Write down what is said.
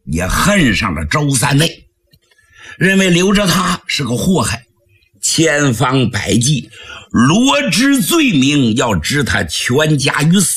也恨上了周三内，认为留着他是个祸害，千方百计罗织罪名，要置他全家于死